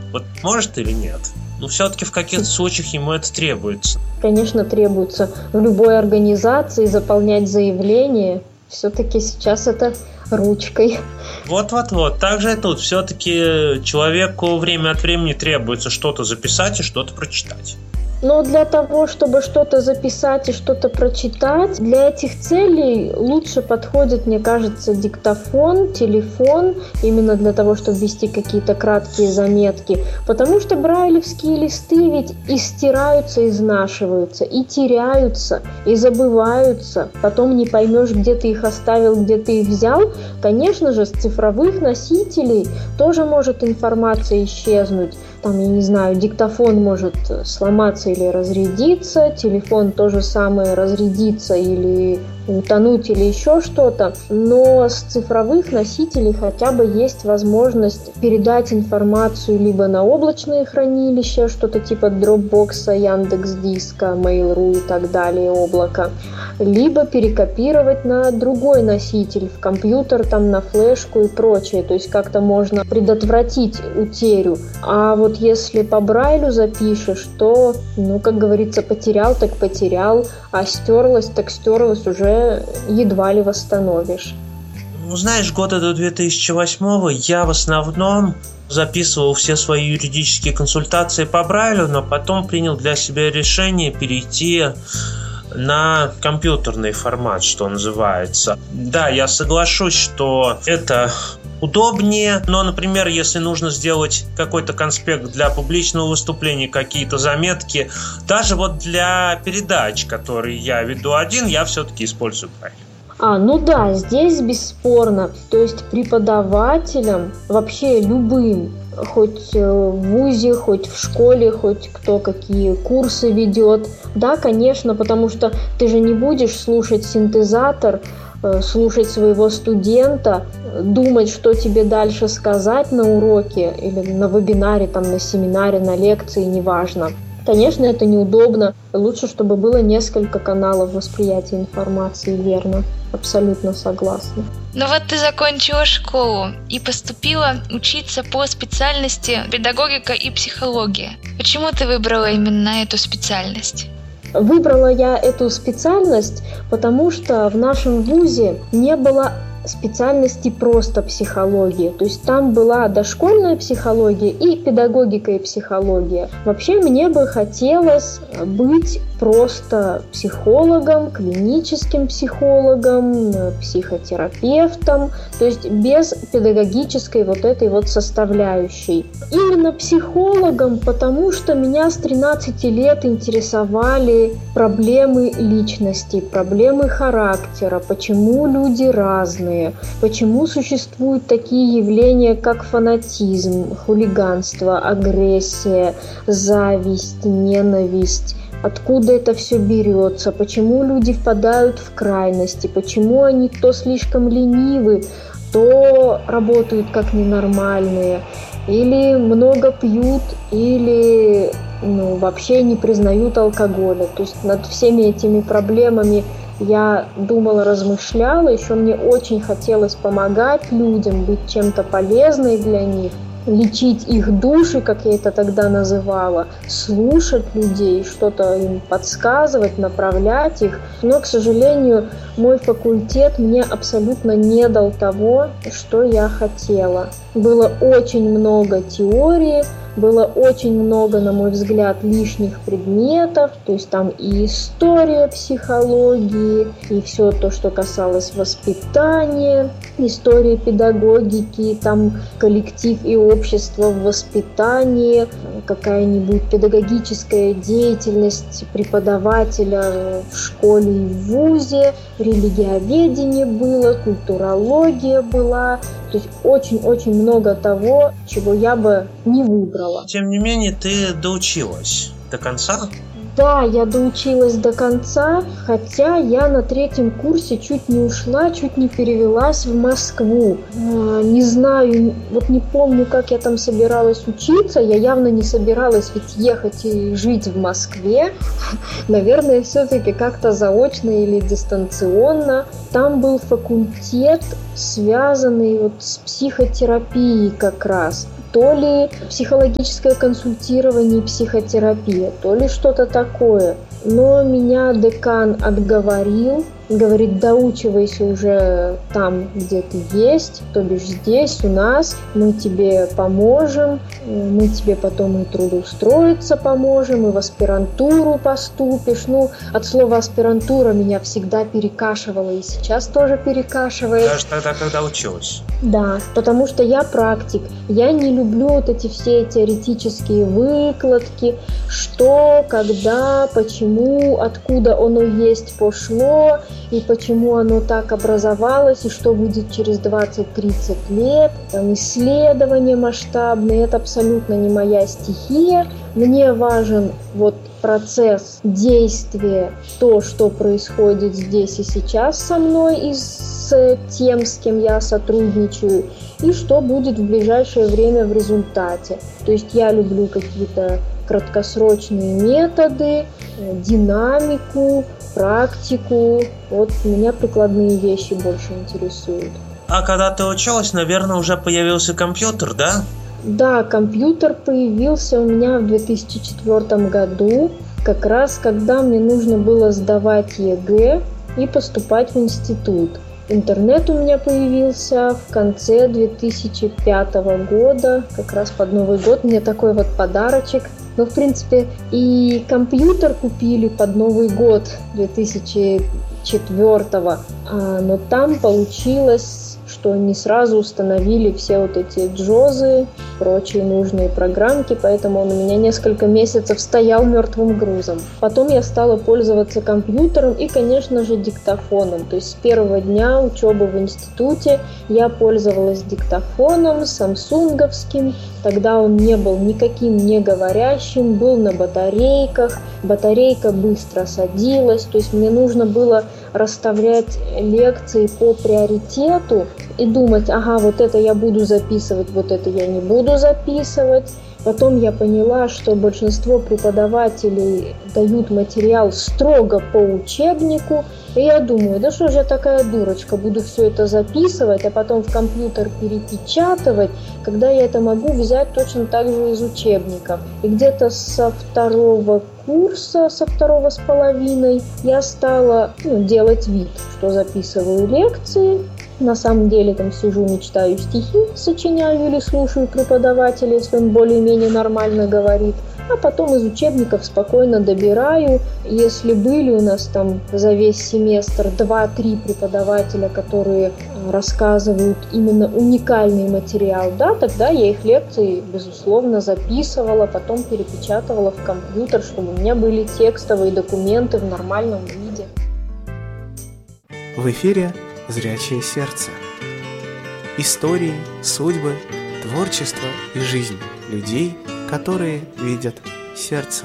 Вот может или нет? Но все-таки в каких-то случаях ему это требуется. Конечно, требуется. В любой организации заполнять заявление. Все-таки сейчас это ручкой. Вот. Так же и тут. Все-таки человеку время от времени требуется что-то записать и что-то прочитать. Но для того, чтобы что-то записать и что-то прочитать, для этих целей лучше подходит, мне кажется, диктофон, телефон, именно для того, чтобы вести какие-то краткие заметки. Потому что брайлевские листы ведь и стираются, изнашиваются, и теряются, и забываются. Потом не поймешь, где ты их оставил, где ты их взял. Конечно же, с цифровых носителей тоже может информация исчезнуть. Там, я не знаю, диктофон может сломаться или разрядиться, телефон то же самое разрядиться или утонуть или еще что-то, но с цифровых носителей хотя бы есть возможность передать информацию либо на облачные хранилища, что-то типа Dropbox, Яндекс.Диска, Mail.ru и так далее, облако, либо перекопировать на другой носитель, в компьютер, там, на флешку и прочее, то есть как-то можно предотвратить утерю. А вот если по Брайлю запишешь, то, как говорится, потерял так потерял, а стерлось так стерлось, уже едва ли восстановишь. Знаешь, года до 2008-го я в основном записывал все свои юридические консультации по Брайлю, но потом принял для себя решение перейти на компьютерный формат, что называется. Да, я соглашусь, что это удобнее, но, например, если нужно сделать какой-то конспект для публичного выступления, какие-то заметки, даже вот для передач, которые я веду один, я все-таки использую Braille. Да, здесь бесспорно. То есть преподавателям, вообще любым, хоть в вузе, хоть в школе, хоть кто какие курсы ведет. Да, конечно, потому что ты же не будешь слушать синтезатор, слушать своего студента, думать, что тебе дальше сказать на уроке или на вебинаре, там, на семинаре, на лекции, неважно. Конечно, это неудобно. Лучше, чтобы было несколько каналов восприятия информации, верно. Абсолютно согласна. Ну вот ты закончила школу и поступила учиться по специальности педагогика и психология. Почему ты выбрала именно эту специальность? Выбрала я эту специальность, потому что в нашем вузе не было специальности просто психология. То есть там была дошкольная психология и педагогика и психология. Вообще мне бы хотелось быть просто психологом, клиническим психологом, психотерапевтом, то есть без педагогической вот этой вот составляющей. Именно психологом, потому что меня с 13 лет интересовали проблемы личности, проблемы характера, почему люди разные, почему существуют такие явления, как фанатизм, хулиганство, агрессия, зависть, ненависть. Откуда это все берется, почему люди впадают в крайности, почему они то слишком ленивы, то работают как ненормальные, или много пьют, или вообще не признают алкоголя. То есть над всеми этими проблемами я думала, размышляла, еще мне очень хотелось помогать людям, быть чем-то полезной для них, лечить их души, как я это тогда называла, слушать людей, что-то им подсказывать, направлять их. Но, к сожалению, мой факультет мне абсолютно не дал того, что я хотела. Было очень много теории, было очень много, на мой взгляд, лишних предметов, то есть там и история психологии, и все то, что касалось воспитания, история педагогики, там коллектив и общество в воспитании, какая-нибудь педагогическая деятельность преподавателя в школе и в вузе, религиоведение было, культурология была, то есть очень-очень много того, чего я бы не выбрала. Тем не менее, ты доучилась до конца? Да, я доучилась до конца, хотя я на 3-м курсе чуть не ушла, чуть не перевелась в Москву. Не знаю, вот не помню, как я там собиралась учиться, я явно не собиралась ведь ехать и жить в Москве. Наверное, все-таки как-то заочно или дистанционно. Там был факультет, связанный вот с психотерапией как раз. то ли психологическое консультирование и психотерапия, то ли что-то такое. Но меня декан отговорил, говорит, доучивайся уже там, где ты есть, то бишь здесь, у нас, мы тебе поможем, мы тебе потом и трудоустроиться поможем, и в аспирантуру поступишь. Ну, от слова аспирантура меня всегда перекашивало, и сейчас тоже перекашивает. Даже тогда, когда училась? Да, потому что я практик, я не люблю вот эти все теоретические выкладки, что, когда, почему, откуда оно есть пошло, и почему оно так образовалось, и что будет через 20-30 лет. Там исследования масштабные, это абсолютно не моя стихия. Мне важен вот процесс, действие, то, что происходит здесь и сейчас со мной и с тем, с кем я сотрудничаю, и что будет в ближайшее время в результате. То есть я люблю какие-то краткосрочные методы, динамику, практику. Вот меня прикладные вещи больше интересуют. А когда ты училась, наверное, уже появился компьютер, да? Да, компьютер появился у меня в 2004 году, как раз когда мне нужно было сдавать ЕГЭ и поступать в институт. Интернет у меня появился в конце 2005 года, как раз под Новый год. Мне такой вот подарочек. Ну, в принципе, и компьютер купили под Новый год 2004, но там получилось, что не сразу установили все вот эти джозы, прочие нужные программки, поэтому он у меня несколько месяцев стоял мертвым грузом. Потом я стала пользоваться компьютером и, конечно же, диктофоном. То есть с первого дня учебы в институте я пользовалась диктофоном самсунговским. Тогда он не был никаким не говорящим, был на батарейках. Батарейка быстро садилась, то есть мне нужно было расставлять лекции по приоритету и думать, ага, вот это я буду записывать, вот это я не буду записывать. Потом я поняла, что большинство преподавателей дают материал строго по учебнику. И я думаю, да что же я такая дурочка, буду все это записывать, а потом в компьютер перепечатывать, когда я это могу взять точно так же из учебника. И где-то со второго курса, со второго с половиной, я стала делать вид, что записываю лекции. На самом деле там сижу, мечтаю, стихи сочиняю или слушаю преподавателя, если он более-менее нормально говорит. А потом из учебников спокойно добираю. Если были у нас там за весь семестр 2-3 преподавателя, которые рассказывают именно уникальный материал, да, тогда я их лекции, безусловно, записывала, потом перепечатывала в компьютер, чтобы у меня были текстовые документы в нормальном виде. В эфире «Зрячее сердце». Истории, судьбы, творчество и жизнь людей, которые видят сердцем.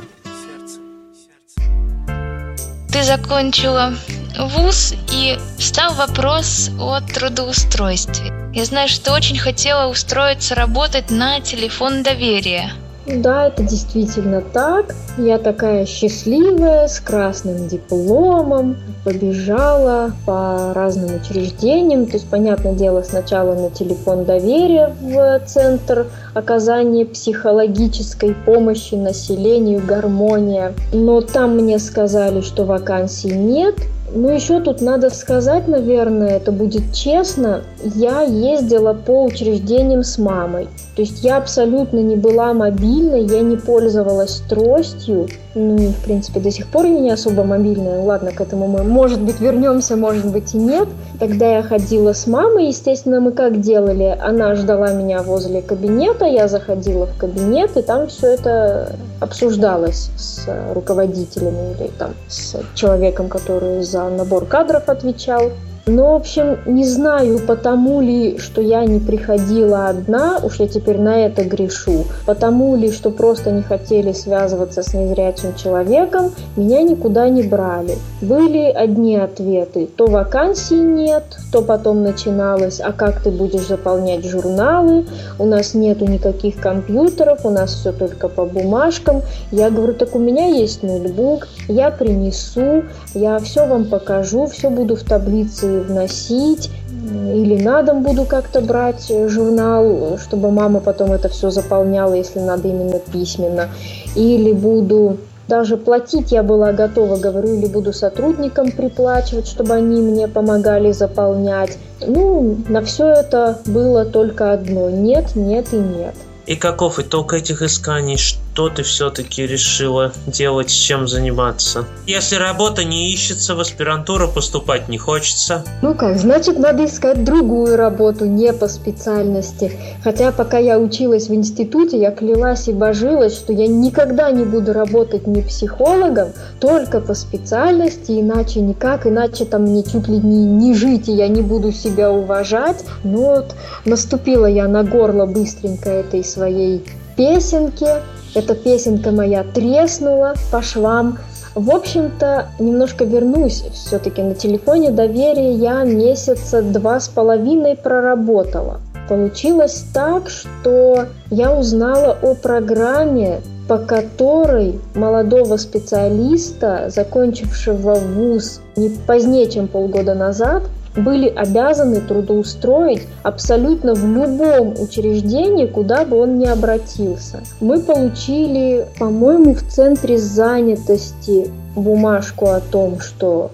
Ты закончила вуз, и встал вопрос о трудоустройстве. Я знаю, что ты очень хотела устроиться работать на телефон доверия. Да, это действительно так. Я такая счастливая, с красным дипломом, побежала по разным учреждениям. То есть, понятное дело, сначала на телефон доверия в Центр оказания психологической помощи населению «Гармония». Но там мне сказали, что вакансий нет. Ну, еще тут надо сказать, наверное, это будет честно, я ездила по учреждениям с мамой. То есть я абсолютно не была мобильной, я не пользовалась тростью. Ну, и, в принципе, до сих пор я не особо мобильная. Ладно, к этому мы, может быть, вернемся, может быть, и нет. Тогда я ходила с мамой, естественно, мы как делали? Она ждала меня возле кабинета, я заходила в кабинет, и там все это обсуждалось с руководителями или там с человеком, который за набор кадров отвечал. Но, в общем, не знаю, потому ли, что я не приходила одна, уж я теперь на это грешу, потому ли, что просто не хотели связываться с незрячим человеком, меня никуда не брали. Были одни ответы: то вакансий нет, то потом начиналось: а как ты будешь заполнять журналы, у нас нету никаких компьютеров, у нас все только по бумажкам. Я говорю: так у меня есть ноутбук, я принесу, я все вам покажу, все буду в таблице вносить. или на дом буду как-то брать журнал, чтобы мама потом это все заполняла, если надо именно письменно, или буду даже платить я была готова, говорю, или буду сотрудникам приплачивать, чтобы они мне помогали заполнять. На все это было только одно: нет, нет и нет. И каков итог этих исканий? Что ты все-таки решила делать, чем заниматься? Если работа не ищется, в аспирантуру поступать не хочется. Значит, надо искать другую работу, не по специальности. Хотя пока я училась в институте, я клялась и божилась, что я никогда не буду работать ни психологом, только по специальности, иначе никак, иначе там мне чуть ли не жить, и я не буду себя уважать. Наступила я на горло быстренько этой своей песенки. Эта песенка моя треснула по швам. В общем-то, немножко вернусь все-таки. На телефоне доверия я месяца 2,5 проработала. Получилось так, что я узнала о программе, по которой молодого специалиста, закончившего вуз не позднее, чем полгода назад, были обязаны трудоустроить абсолютно в любом учреждении, куда бы он ни обратился. Мы получили, по-моему, в центре занятости бумажку о том, что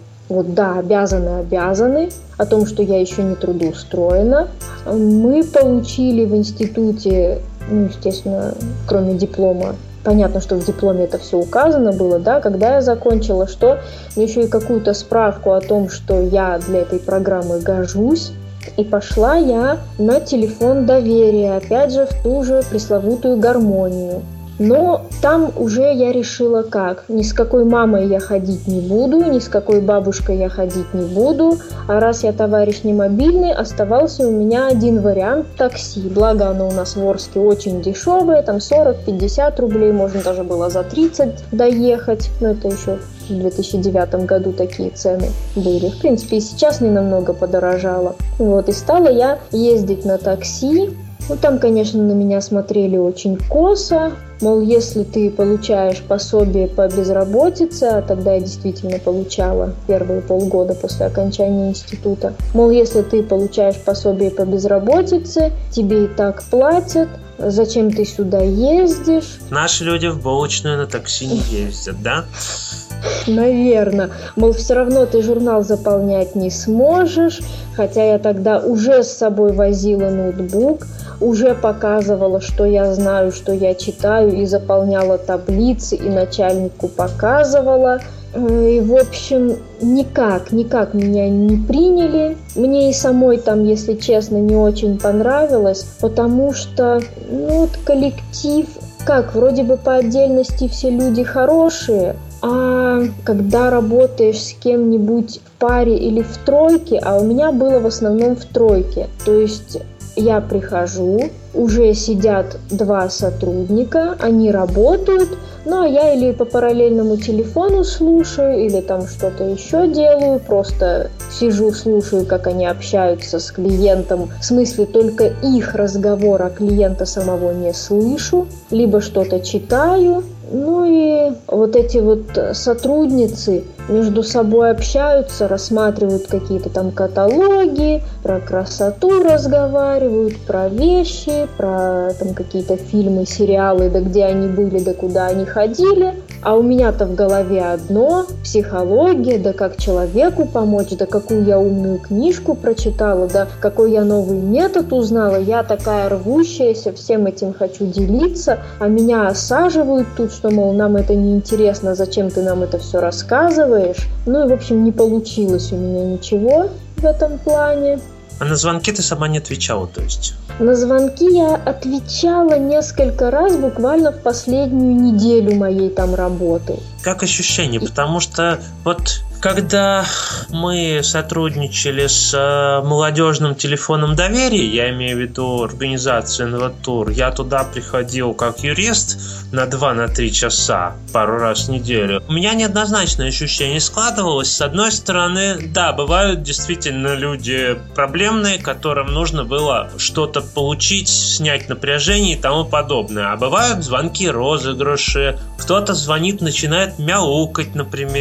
обязаны, о том, что я еще не трудоустроена. Мы получили в институте, естественно, кроме диплома, понятно, что в дипломе это все указано было, когда я закончила, что еще и какую-то справку о том, что я для этой программы гожусь. И пошла я на телефон доверия, опять же, в ту же пресловутую гармонию. Но там уже я решила как. Ни с какой мамой я ходить не буду, ни с какой бабушкой я ходить не буду. А раз я товарищ не мобильный, оставался у меня один вариант – такси. Благо оно у нас в Орске очень дешевое, там 40-50 рублей, можно даже было за 30 доехать. Это еще в 2009 году такие цены были. В принципе, и сейчас не намного подорожало. И стала я ездить на такси. Там, конечно, на меня смотрели очень косо. Мол, если ты получаешь пособие по безработице, а тогда я действительно получала первые полгода после окончания института, мол, если ты получаешь пособие по безработице, тебе и так платят, зачем ты сюда ездишь? Наши люди в булочную на такси не ездят, да? Наверное. Мол, все равно ты журнал заполнять не сможешь, хотя я тогда уже с собой возила ноутбук, уже показывала, что я знаю, что я читаю, и заполняла таблицы, и начальнику показывала. И, в общем, никак меня не приняли. Мне и самой там, если честно, не очень понравилось, потому что, коллектив, вроде бы по отдельности все люди хорошие, а когда работаешь с кем-нибудь в паре или в тройке, а у меня было в основном в тройке, то есть я прихожу, уже сидят 2 сотрудника, они работают, а я или по параллельному телефону слушаю, или там что-то еще делаю, просто сижу, слушаю, как они общаются с клиентом, в смысле только их разговор, а клиента самого не слышу, либо что-то читаю. И эти сотрудницы между собой общаются, рассматривают какие-то там каталоги, про красоту разговаривают, про вещи, про там какие-то фильмы, сериалы, где они были, куда они ходили. А у меня-то в голове одно – психология, как человеку помочь, какую я умную книжку прочитала, какой я новый метод узнала. Я такая рвущаяся, всем этим хочу делиться, а меня осаживают тут, что, мол, нам это неинтересно, зачем ты нам это все рассказываешь. И, в общем, не получилось у меня ничего в этом плане. А на звонки ты сама не отвечала, то есть? На звонки я отвечала несколько раз буквально в последнюю неделю моей там работы. Как ощущение? Потому что когда мы сотрудничали с молодежным телефоном доверия, я имею в виду организацию Инватур, я туда приходил как юрист на 2-3 часа пару раз в неделю. У меня неоднозначное ощущение складывалось. С одной стороны, да, бывают действительно люди проблемные, которым нужно было что-то получить, снять напряжение и тому подобное. А бывают звонки, розыгрыши. Кто-то звонит, начинает мяукать, например.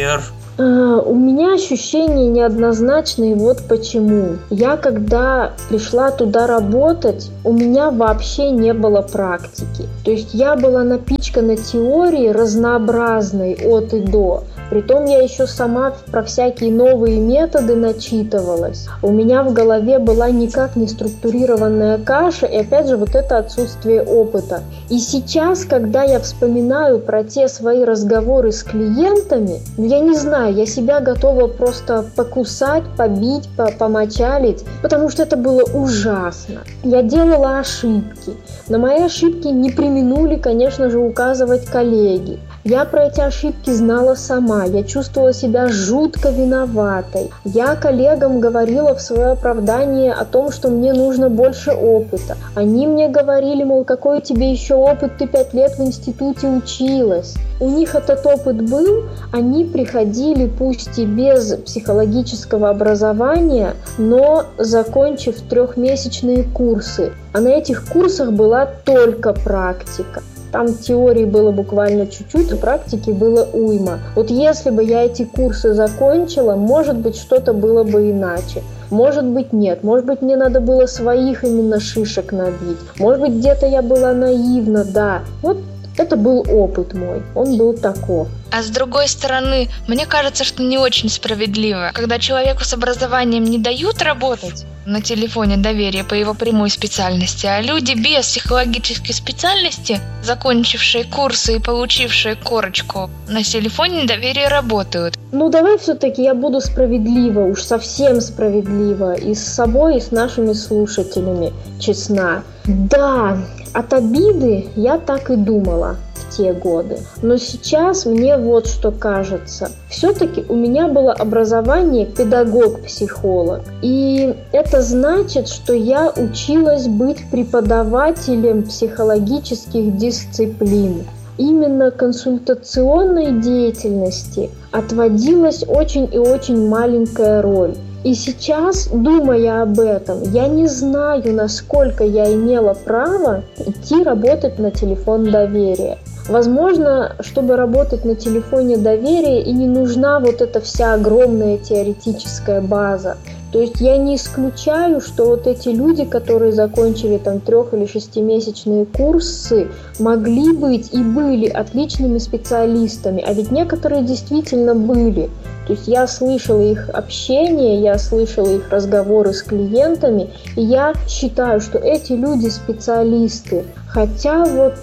У меня ощущения неоднозначные, вот почему. Я, когда пришла туда работать, у меня вообще не было практики. То есть я была напичкана теорией разнообразной от и до. Притом я еще сама про всякие новые методы начитывалась. У меня в голове была никак не структурированная каша, и опять же вот это отсутствие опыта. И сейчас, когда я вспоминаю про те свои разговоры с клиентами, я не знаю, я себя готова просто покусать, побить, помочалить, потому что это было ужасно. Я делала ошибки. На мои ошибки не преминули, конечно же, указывать коллеги. Я про эти ошибки знала сама, я чувствовала себя жутко виноватой. Я коллегам говорила в свое оправдание о том, что мне нужно больше опыта. Они мне говорили, мол, какой у тебя еще опыт, ты 5 лет в институте училась. У них этот опыт был, они приходили пусть и без психологического образования, но закончив 3-месячные курсы. А на этих курсах была только практика. Там теории было буквально чуть-чуть, а практики было уйма. Вот если бы я эти курсы закончила, может быть, что-то было бы иначе. Может быть, нет. Может быть, мне надо было своих именно шишек набить. Может быть, где-то я была наивна, да. Вот это был опыт мой. Он был таков. А с другой стороны, мне кажется, что не очень справедливо, когда человеку с образованием не дают работать на телефоне доверия по его прямой специальности, а люди без психологической специальности, закончившие курсы и получившие корочку, на телефоне доверия работают. Ну давай все-таки я буду справедлива, уж совсем справедлива, и с собой, и с нашими слушателями, честна. Да, от обиды я так и думала в те годы. Но сейчас мне вот что кажется. Все-таки у меня было образование педагог-психолог. И это значит, что я училась быть преподавателем психологических дисциплин. Именно консультационной деятельности отводилась очень и очень маленькая роль. И сейчас, думая об этом, я не знаю, насколько я имела право идти работать на телефон доверия. Возможно, чтобы работать на телефоне доверия, и не нужна вот эта вся огромная теоретическая база. То есть я не исключаю, что вот эти люди, которые закончили там 3- или 6-месячные курсы, могли быть и были отличными специалистами, а ведь некоторые действительно были. То есть я слышала их общение, я слышала их разговоры с клиентами, и я считаю, что эти люди специалисты. Хотя вот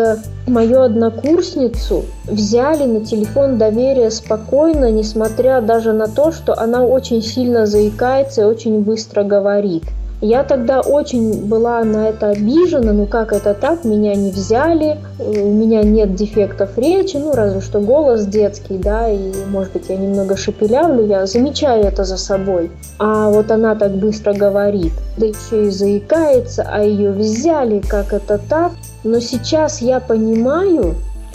мою однокурсницу взяли на телефон доверия спокойно, несмотря даже на то, что она очень сильно заикается и очень быстро говорит. Я тогда очень была на это обижена, ну как это так, меня не взяли, у меня нет дефектов речи, ну разве что голос детский, да, и может быть я немного шепелявлю, я замечаю это за собой. А вот она так быстро говорит, да еще и заикается, а ее взяли, как это так. Но сейчас я понимаю,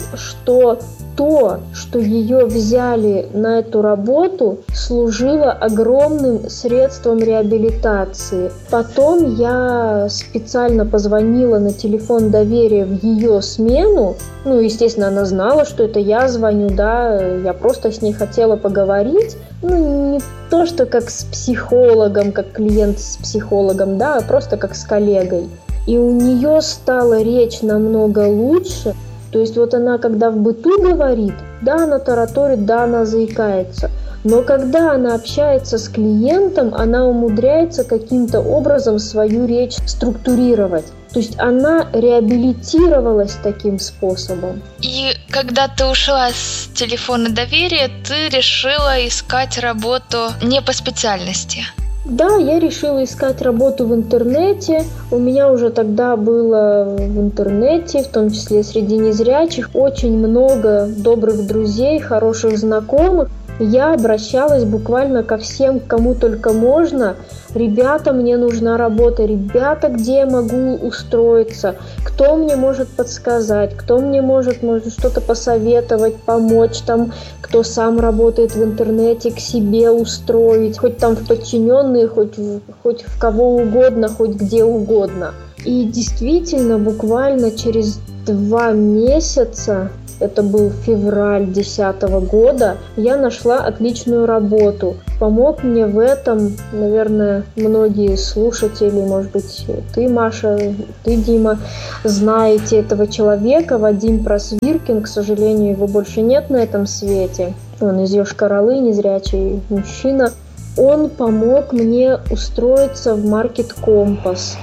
что то, что ее взяли на эту работу, служило огромным средством реабилитации. Потом я специально позвонила на телефон доверия в ее смену. Ну, естественно, она знала, что это я звоню, да, я просто с ней хотела поговорить. Ну, не то, что как с психологом, как клиент с психологом, да, а просто как с коллегой. И у нее стала речь намного лучше. То есть вот она, когда в быту говорит, да, она тараторит, да, она заикается. Но когда она общается с клиентом, она умудряется каким-то образом свою речь структурировать. То есть она реабилитировалась таким способом. И когда ты ушла с телефона доверия, ты решила искать работу не по специальности. Да, я решила искать работу в интернете. У меня уже тогда было в интернете, в том числе среди незрячих, очень много добрых друзей, хороших знакомых. Я обращалась буквально ко всем, кому только можно. Ребята, мне нужна работа. Ребята, где я могу устроиться? Кто мне может подсказать? Кто мне может что-то посоветовать, помочь там? Кто сам работает в интернете, к себе устроить? Хоть там в подчиненные, хоть в кого угодно, хоть где угодно. И действительно, буквально через 2 месяца это был февраль 2010 года, я нашла отличную работу. Помог мне в этом, наверное, многие слушатели, может быть, ты, Маша, ты, Дима, знаете этого человека, Вадим Просвиркин. К сожалению, его больше нет на этом свете. Он из Йошкар-Олы, незрячий мужчина. Он помог мне устроиться в Market Compass,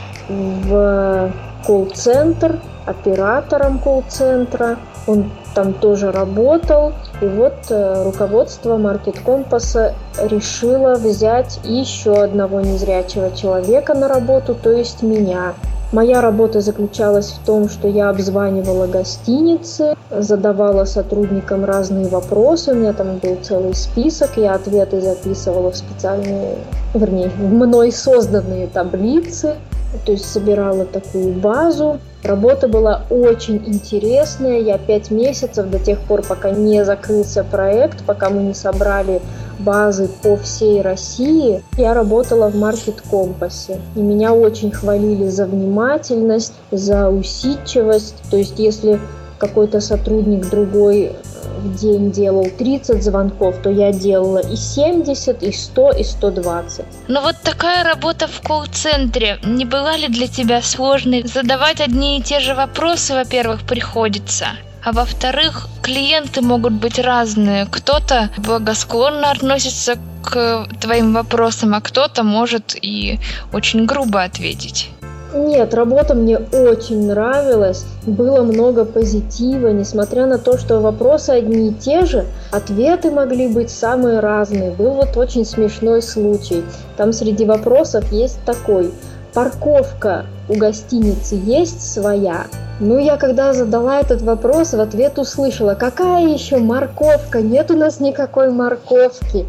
в колл-центр, оператором колл-центра. Он там тоже работал. И вот руководство Market Compass решило взять еще одного незрячего человека на работу, то есть меня. Моя работа заключалась в том, что я обзванивала гостиницы, задавала сотрудникам разные вопросы. У меня там был целый список, я ответы записывала в специальные, мной созданные таблицы. То есть собирала такую базу. Работа была очень интересная. Я 5 месяцев, до тех пор, пока не закрылся проект, пока мы не собрали базы по всей России, я работала в Market Compass. И меня очень хвалили за внимательность, за усидчивость. То есть если какой-то сотрудник другой в день делал 30 звонков, то я делала и 70, и 100, и 120. Но вот такая работа в колл-центре не была ли для тебя сложной? Задавать одни и те же вопросы, во-первых, приходится. А во-вторых, клиенты могут быть разные. Кто-то благосклонно относится к твоим вопросам, а кто-то может и очень грубо ответить. Нет, работа мне очень нравилась, было много позитива, несмотря на то, что вопросы одни и те же, ответы могли быть самые разные. Был вот очень смешной случай. Там среди вопросов есть такой: парковка у гостиницы есть своя? Ну, я когда задала этот вопрос, в ответ услышала: какая еще морковка? Нет у нас никакой морковки.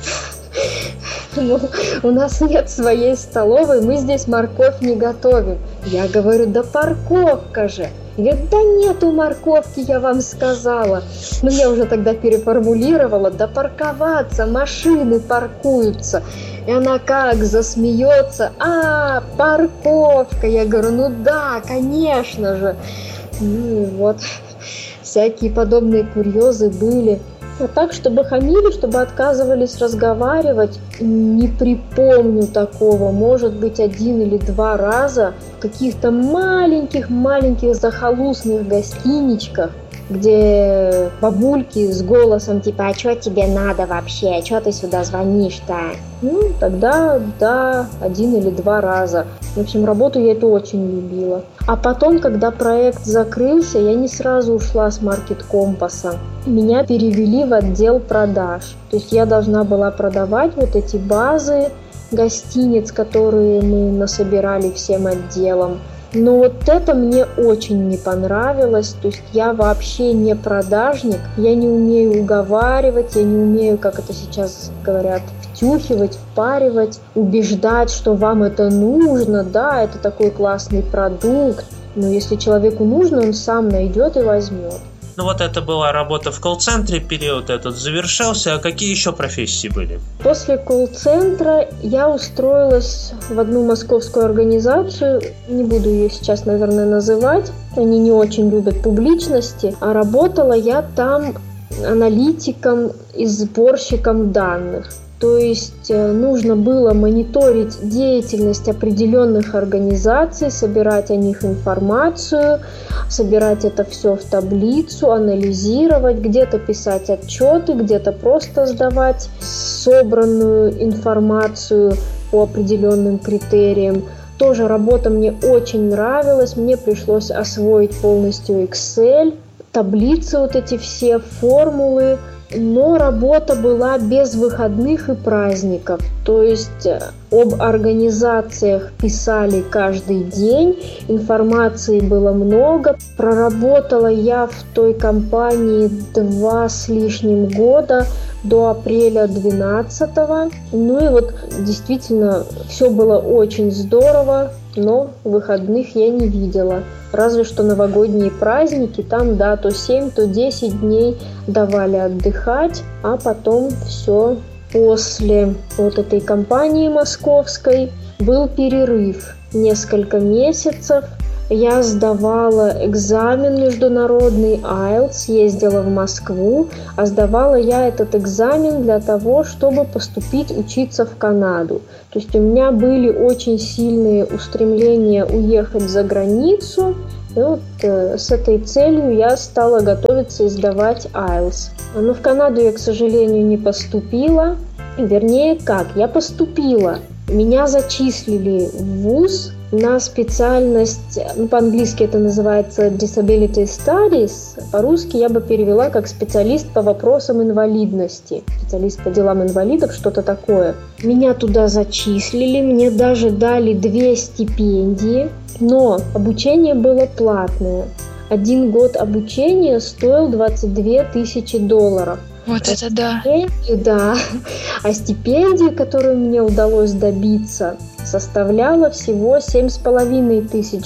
У нас нет своей столовой, мы здесь морковь не готовим. Я говорю: да парковка же. Говорит: да нету морковки, я вам сказала. Но я уже тогда переформулировала: да парковаться, машины паркуются. И она как засмеется: а, парковка. Я говорю: ну да, конечно же. Ну и вот, всякие подобные курьезы были. А так, чтобы хамили, чтобы отказывались разговаривать, не припомню такого. Может быть, 1 или 2 раза в каких-то маленьких захолустных гостиничках, где бабульки с голосом типа: а что тебе надо вообще, а что ты сюда звонишь-то? Ну, тогда да, 1 или 2 раза. В общем, работу я эту очень любила. А потом, когда проект закрылся, я не сразу ушла с Market Compass. Меня перевели в отдел продаж. То есть я должна была продавать вот эти базы гостиниц, которые мы насобирали всем отделом. Но вот это мне очень не понравилось. То есть я вообще не продажник, я не умею уговаривать, я не умею, как это сейчас говорят, втюхивать, впаривать, убеждать, что вам это нужно, да, это такой классный продукт. Но если человеку нужно, он сам найдет и возьмет. Ну вот это была работа в колл-центре, период этот завершился. А какие еще профессии были? После колл-центра я устроилась в одну московскую организацию. Не буду ее сейчас, наверное, называть. Они не очень любят публичности. А работала я там аналитиком и сборщиком данных. То есть нужно было мониторить деятельность определенных организаций, собирать о них информацию, собирать это все в таблицу, анализировать, где-то писать отчеты, где-то просто сдавать собранную информацию по определенным критериям. Тоже работа мне очень нравилась, мне пришлось освоить полностью Excel, таблицы вот эти все, формулы. Но работа была без выходных и праздников. То есть об организациях писали каждый день, информации было много. Проработала я в той компании 2 с лишним года, до апреля 2012. Ну и вот действительно все было очень здорово, но выходных я не видела. Разве что новогодние праздники, там, да, то 7, то 10 дней давали отдыхать, а потом все. После вот этой кампании московской был перерыв несколько месяцев. я сдавала экзамен международный IELTS, ездила в Москву, а сдавала я этот экзамен для того, чтобы поступить учиться в Канаду. То есть у меня были очень сильные устремления уехать за границу, и вот с этой целью я стала готовиться и сдавать IELTS. Но в Канаду я, к сожалению, не поступила. Вернее, как? Я поступила. Меня зачислили в вуз на специальность, по-английски это называется Disability Studies, по-русски я бы перевела как специалист по вопросам инвалидности, специалист по делам инвалидов, что-то такое. Меня туда зачислили, мне даже дали 2 стипендии, но обучение было платное. 1 год обучения стоил $22 тысячи. Вот это да. Да. А стипендию, которую мне удалось добиться, составляла всего $7,5 тысяч.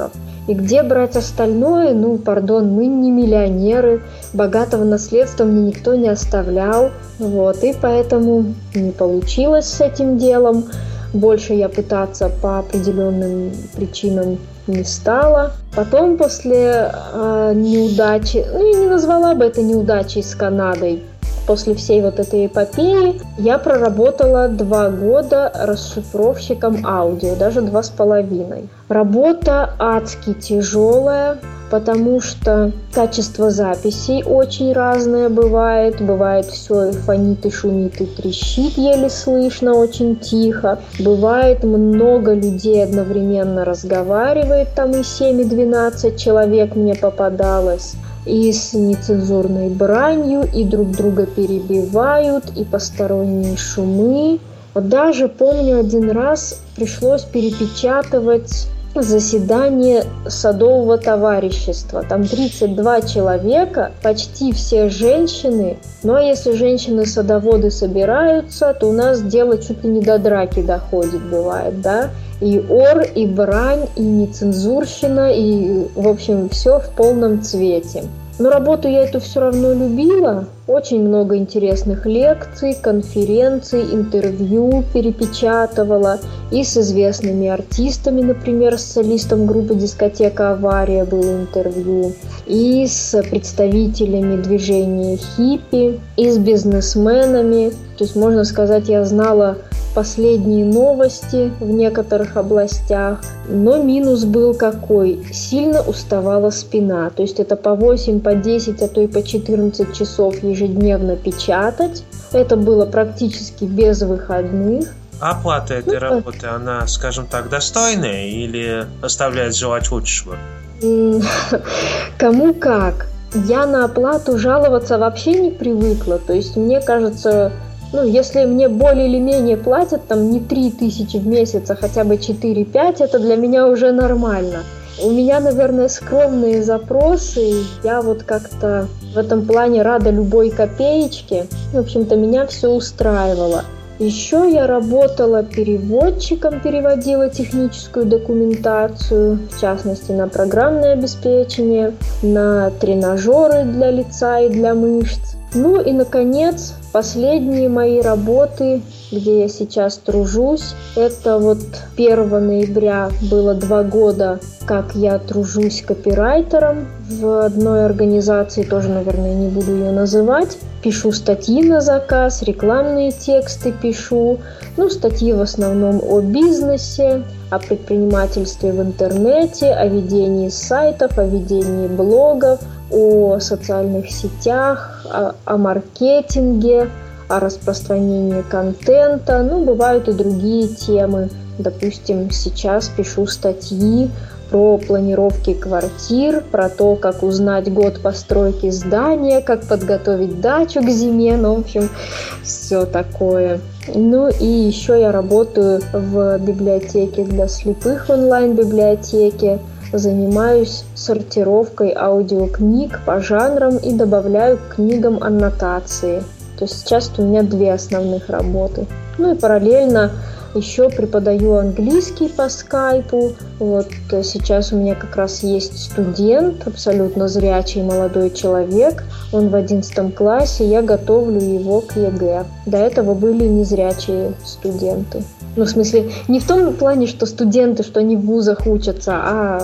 И где брать остальное? Мы не миллионеры, богатого наследства мне никто не оставлял. И поэтому не получилось с этим делом. Больше я пытаться по определенным причинам не стала. Потом после неудачи, я не назвала бы это неудачей с Канадой, после всей вот этой эпопеи я проработала 2 года расшифровщиком аудио, даже 2,5. Работа адски тяжелая, потому что качество записей очень разное бывает. Бывает все фонит и шумит и трещит, еле слышно, очень тихо. Бывает много людей одновременно разговаривает, там и 7, и 12 человек мне попадалось. И с нецензурной бранью, и друг друга перебивают, и посторонние шумы. Даже помню, 1 раз пришлось перепечатывать заседание садового товарищества. Там 32 человека, почти все женщины. Но если женщины-садоводы собираются, то у нас дело чуть ли не до драки доходит, бывает, да? И ор, и брань, и нецензурщина, и, в общем, все в полном цвете. Но работу я эту все равно любила. Очень много интересных лекций, конференций, интервью перепечатывала. И с известными артистами, например, с солистом группы «Дискотека Авария» было интервью. И с представителями движения хиппи, и с бизнесменами. То есть, можно сказать, я знала последние новости в некоторых областях, но минус был какой? Сильно уставала спина, то есть это по 8, по 10, а то и по 14 часов ежедневно печатать. Это было практически без выходных. Оплата этой работы, она, скажем так, достойная или оставляет желать лучшего? Кому как. Я на оплату жаловаться вообще не привыкла, то есть мне кажется... если мне более или менее платят там не 3000 в месяц, а хотя бы 4-5, это для меня уже нормально. У меня, наверное, скромные запросы, я вот как-то в этом плане рада любой копеечке. В общем-то, меня все устраивало. Еще я работала переводчиком, переводила техническую документацию, в частности на программное обеспечение, на тренажеры для лица и для мышц. И, наконец, последние мои работы, где я сейчас тружусь, это 1 ноября было 2 года, как я тружусь копирайтером в одной организации, тоже, наверное, не буду ее называть. Пишу статьи на заказ, рекламные тексты пишу. Статьи в основном о бизнесе, о предпринимательстве в интернете, о ведении сайтов, о ведении блогов, о социальных сетях, о маркетинге, о распространении контента. Бывают и другие темы. Допустим, сейчас пишу статьи про планировки квартир, про то, как узнать год постройки здания, как подготовить дачу к зиме, в общем, все такое. И еще я работаю в библиотеке для слепых, в онлайн-библиотеке, занимаюсь сортировкой аудиокниг по жанрам и добавляю к книгам аннотации. То есть сейчас у меня 2 основных работы. И параллельно еще преподаю английский по скайпу. Сейчас у меня как раз есть студент, абсолютно зрячий молодой человек. Он в 11 классе, я готовлю его к ЕГЭ. До этого были незрячие студенты. В смысле, не в том плане, что студенты, что они в вузах учатся, а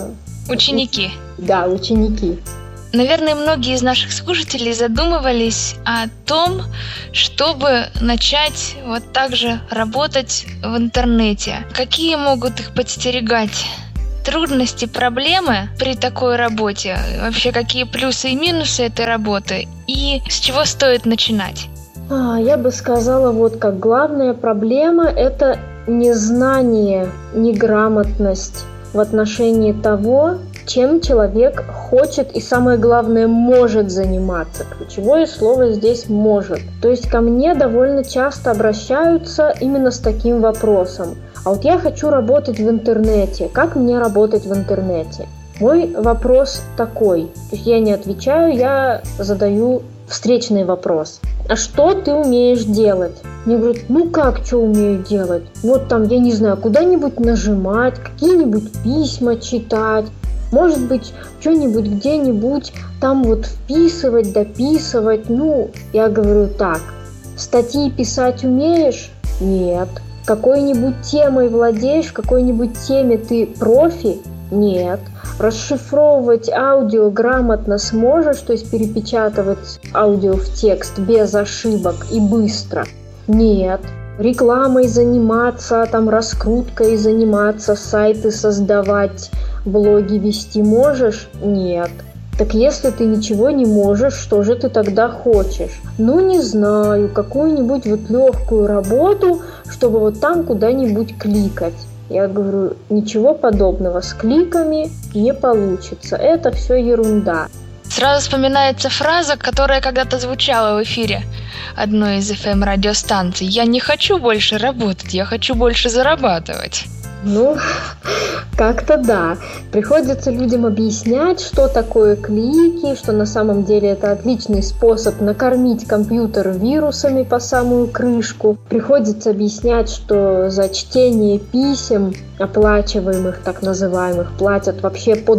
Ученики. Да, ученики. Наверное, многие из наших слушателей задумывались о том, чтобы начать вот так же работать в интернете. Какие могут их подстерегать трудности, проблемы при такой работе? Вообще, какие плюсы и минусы этой работы? И с чего стоит начинать? Я бы сказала, вот как главная проблема – это незнание, неграмотность в отношении того, чем человек хочет и, самое главное, может заниматься. Ключевое слово здесь «может». То есть ко мне довольно часто обращаются именно с таким вопросом. А вот я хочу работать в интернете. Как мне работать в интернете? Мой вопрос такой. То есть я не отвечаю, я задаю встречный вопрос. А что ты умеешь делать? Мне говорят, как что умею делать? Вот там, я не знаю, куда-нибудь нажимать, какие-нибудь письма читать. Может быть, что-нибудь где-нибудь там вот вписывать, дописывать. Я говорю так, статьи писать умеешь? Нет. Какой-нибудь темой владеешь, в какой-нибудь теме ты профи? Нет. Расшифровывать аудио грамотно сможешь, то есть перепечатывать аудио в текст без ошибок и быстро? Нет. Рекламой заниматься, раскруткой заниматься, сайты создавать, блоги вести можешь? Нет. Так если ты ничего не можешь, что же ты тогда хочешь? Не знаю, какую-нибудь вот легкую работу, чтобы вот там куда-нибудь кликать. Я говорю, ничего подобного, с кликами не получится, это все ерунда. Сразу вспоминается фраза, которая когда-то звучала в эфире одной из FM-радиостанций. «Я не хочу больше работать, я хочу больше зарабатывать». Как-то да. Приходится людям объяснять, что такое клики, что на самом деле это отличный способ накормить компьютер вирусами по самую крышку. Приходится объяснять, что за чтение писем, оплачиваемых, так называемых, платят вообще по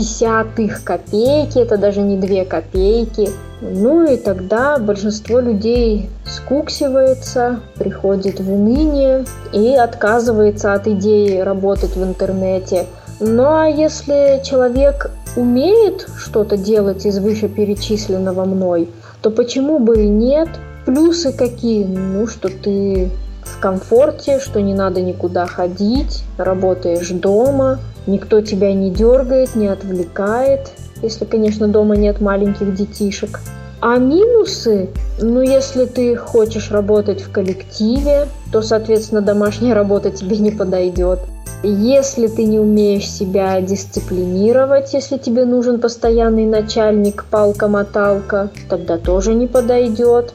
0,2 копейки, это даже не 2 копейки. И тогда большинство людей скуксивается, приходит в уныние и отказывается от идеи работать в интернете. А если человек умеет что-то делать из вышеперечисленного мной, то почему бы и нет? Плюсы какие? Что ты в комфорте, что не надо никуда ходить, работаешь дома, никто тебя не дергает, не отвлекает. Если, конечно, дома нет маленьких детишек. А минусы? Если ты хочешь работать в коллективе, то, соответственно, домашняя работа тебе не подойдет. Если ты не умеешь себя дисциплинировать, если тебе нужен постоянный начальник, палка-моталка, тогда тоже не подойдет.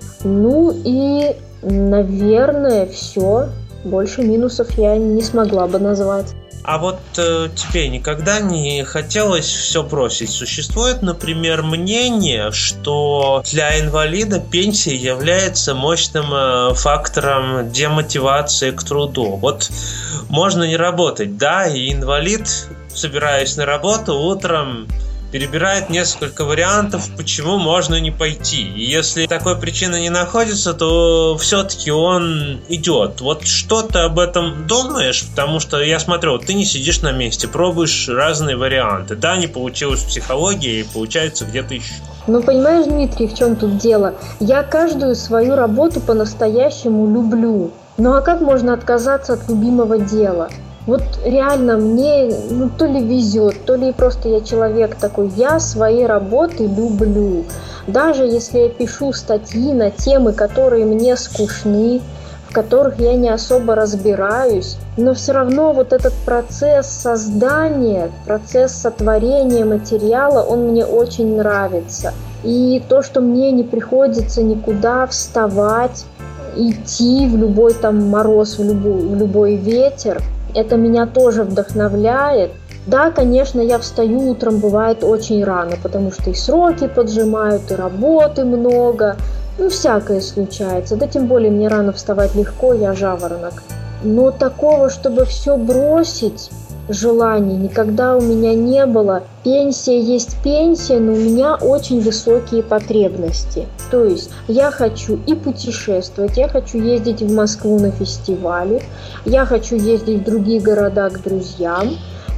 И, наверное, все. Больше минусов я не смогла бы назвать. А вот тебе никогда не хотелось все бросить? Существует, например, мнение, что для инвалида пенсия является мощным фактором демотивации к труду. Вот можно не работать, да, и инвалид, собираясь на работу, утром перебирает несколько вариантов, почему можно не пойти. И если такой причины не находится, то все-таки он идет. Вот что ты об этом думаешь? Потому что я смотрю, ты не сидишь на месте, пробуешь разные варианты. Да, не получилось психология, и получается где-то еще. Понимаешь, Дмитрий, в чем тут дело? Я каждую свою работу по-настоящему люблю. А как можно отказаться от любимого дела? Вот реально мне то ли везет, то ли просто я человек такой. Я свои работы люблю. Даже если я пишу статьи на темы, которые мне скучны, в которых я не особо разбираюсь, но все равно вот этот процесс создания, процесс сотворения материала, он мне очень нравится. И то, что мне не приходится никуда вставать, идти в любой мороз, в любой ветер, это меня тоже вдохновляет. Да, конечно, я встаю утром, бывает очень рано, потому что и сроки поджимают, и работы много. Всякое случается. Да тем более мне рано вставать легко, я жаворонок. Но такого, чтобы все бросить, желаний никогда у меня не было. Пенсия есть пенсия, но у меня очень высокие потребности. То есть я хочу и путешествовать, я хочу ездить в Москву на фестивали, я хочу ездить в другие города к друзьям,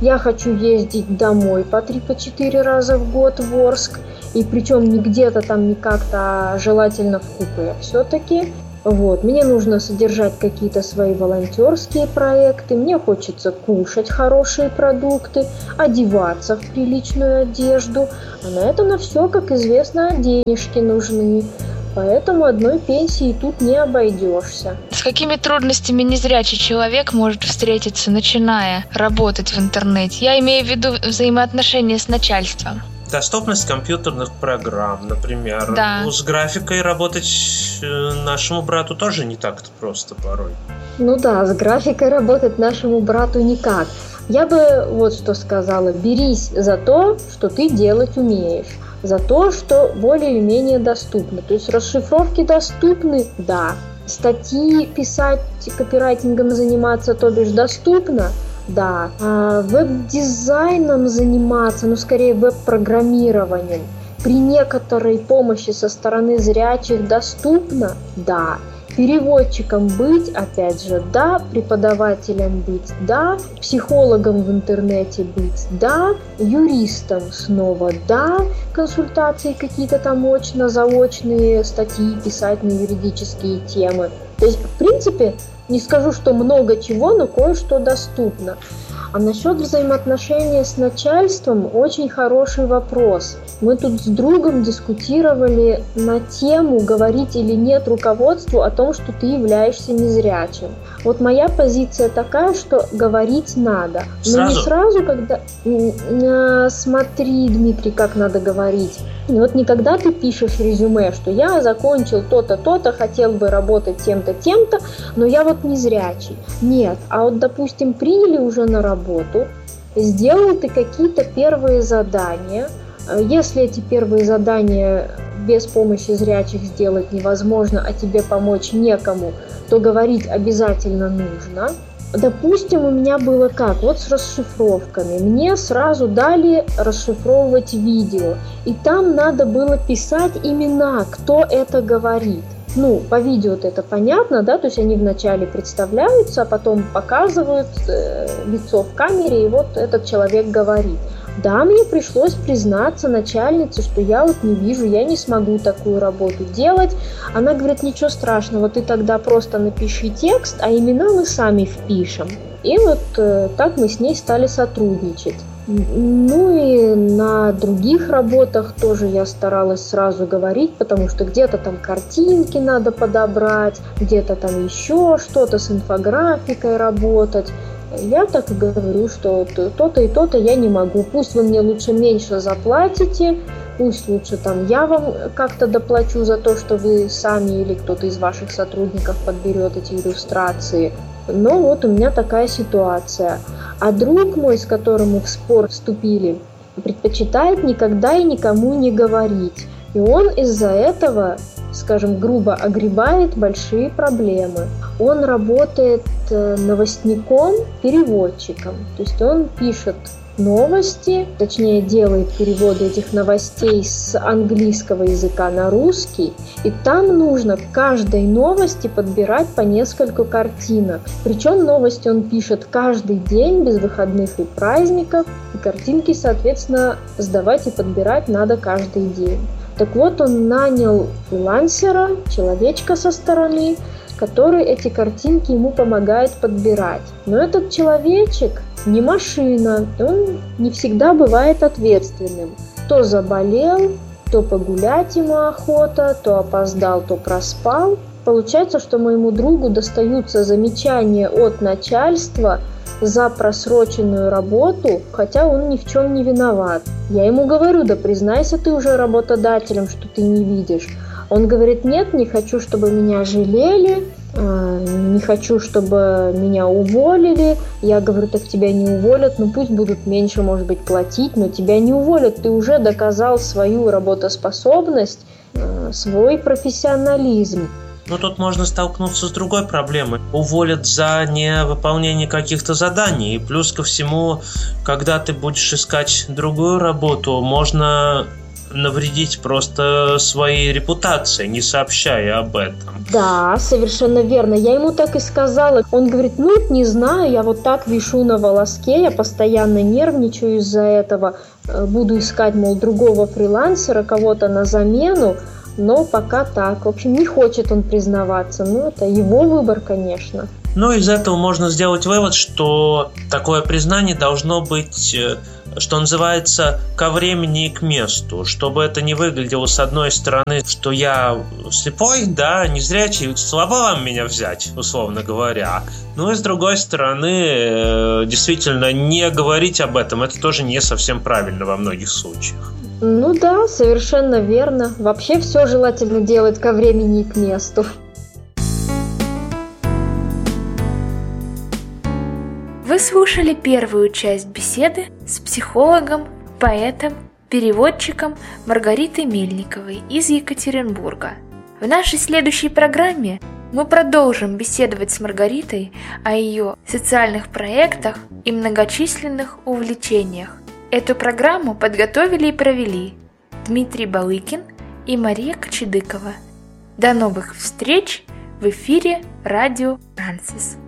Я хочу ездить домой по 3-4 раза в год в Орск, и причем не где-то там, не как-то, а желательно в купе все-таки. Вот. Мне нужно содержать какие-то свои волонтерские проекты, мне хочется кушать хорошие продукты, одеваться в приличную одежду, а на это на все, как известно, денежки нужны. Поэтому одной пенсии тут не обойдешься. С какими трудностями незрячий человек может встретиться, начиная работать в интернете? Я имею в виду взаимоотношения с начальством. Доступность компьютерных программ, например. Да. С графикой работать нашему брату тоже не так-то просто порой. Ну да, с графикой работать нашему брату никак. Я бы вот что сказала. Берись за то, что ты делать умеешь. За то, что более или менее доступно. То есть расшифровки доступны? Да. Статьи писать, копирайтингом заниматься, то бишь доступно? Да. Веб-дизайном заниматься, ну скорее веб-программированием, при некоторой помощи со стороны зрячих доступно? Да. Переводчиком быть, опять же, да. Преподавателем быть, да. Психологом в интернете быть, да. Юристом снова, да. Консультации какие-то там очно-заочные, статьи писать на юридические темы. То есть, в принципе, не скажу, что много чего, но кое-что доступно. А насчет взаимоотношения с начальством очень хороший вопрос. Мы тут с другом дискутировали на тему, говорить или нет руководству о том, что ты являешься незрячим. Вот моя позиция такая, что говорить надо. Но не сразу, когда... Смотри, Дмитрий, как надо говорить. Вот не когда ты пишешь резюме, что я закончил то-то, то-то, хотел бы работать тем-то, тем-то, но я вот незрячий. Нет, а вот, допустим, приняли уже на работу, сделал ты какие-то первые задания. Если эти первые задания без помощи зрячих сделать невозможно, а тебе помочь некому, то говорить обязательно нужно. Допустим, у меня было как? Вот с расшифровками. Мне сразу дали расшифровывать видео. И там надо было писать имена, кто это говорит. Ну, по видео это понятно, да, то есть они вначале представляются, а потом показывают лицо в камере, и вот этот человек говорит. Да, мне пришлось признаться начальнице, что я вот не вижу, я не смогу такую работу делать. Она говорит, ничего страшного, ты тогда просто напиши текст, а имена мы сами впишем. И вот так мы с ней стали сотрудничать. Ну и на других работах тоже я старалась сразу говорить, потому что где-то там картинки надо подобрать, где-то там еще что-то с инфографикой работать. Я так и говорю, что то-то и то-то я не могу. Пусть вы мне лучше меньше заплатите, пусть лучше там я вам как-то доплачу за то, что вы сами или кто-то из ваших сотрудников подберет эти иллюстрации. Но вот у меня такая ситуация. А друг мой, с которым мы в спор вступили, предпочитает никогда и никому не говорить. И он из-за этого, скажем, грубо огребает большие проблемы. Он работает новостником, переводчиком. То есть он пишет новости, точнее делает переводы этих новостей с английского языка на русский, и там нужно к каждой новости подбирать по несколько картинок. Причем новости он пишет каждый день, без выходных и праздников, и картинки, соответственно, сдавать и подбирать надо каждый день. Так вот, он нанял фрилансера, человечка со стороны, который эти картинки ему помогает подбирать. Но этот человечек не машина, он не всегда бывает ответственным. То заболел, то погулять ему охота, то опоздал, то проспал. Получается, что моему другу достаются замечания от начальства за просроченную работу, хотя он ни в чем не виноват. Я ему говорю, да признайся ты уже работодателем, что ты не видишь. Он говорит, нет, не хочу, чтобы меня жалели, не хочу, чтобы меня уволили. Я говорю, так тебя не уволят, ну пусть будут меньше, может быть, платить, но тебя не уволят. Ты уже доказал свою работоспособность, свой профессионализм. Но тут можно столкнуться с другой проблемой. Уволят за невыполнение каких-то заданий. И плюс ко всему, когда ты будешь искать другую работу, можно навредить просто своей репутации, не сообщая об этом. Да, совершенно верно. Я ему так и сказала. Он говорит, не знаю, я вот так вишу на волоске, я постоянно нервничаю из-за этого. Буду искать, мол, другого фрилансера, кого-то на замену, но пока так. В общем, не хочет он признаваться. Это его выбор, конечно. Из этого можно сделать вывод, что такое признание должно быть, что называется, ко времени и к месту, чтобы это не выглядело с одной стороны, что я слепой, да, незрячий, слабо вам меня взять, условно говоря. И с другой стороны, действительно, не говорить об этом, это тоже не совсем правильно во многих случаях. Да, совершенно верно. Вообще все желательно делать ко времени и к месту. Вы слушали первую часть беседы с психологом, поэтом, переводчиком Маргаритой Мельниковой из Екатеринбурга. В нашей следующей программе мы продолжим беседовать с Маргаритой о ее социальных проектах и многочисленных увлечениях. Эту программу подготовили и провели Дмитрий Балыкин и Мария Кочедыкова. До новых встреч в эфире Радио Франсис.